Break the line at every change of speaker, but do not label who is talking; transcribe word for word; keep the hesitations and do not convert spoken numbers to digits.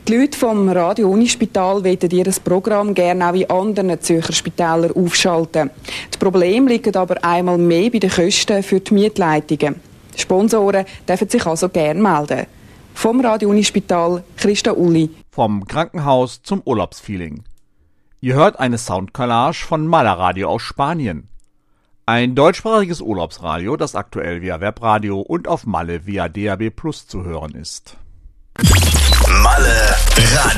Die Leute vom Radio-Unispital wollen ihr Programm gerne auch in anderen Zürcher Spitälern aufschalten. Das Problem liegt aber einmal mehr bei den Kosten für die Mietleitungen. Sponsoren dürfen sich also gerne melden. Vom Radio-Unispital Christa Uli.
Vom Krankenhaus zum Urlaubsfeeling. Ihr hört eine Soundcollage von Malaradio aus Spanien. Ein deutschsprachiges Urlaubsradio, das aktuell via Webradio und auf Malle via D A B Plus zu hören ist.
Malle Radio.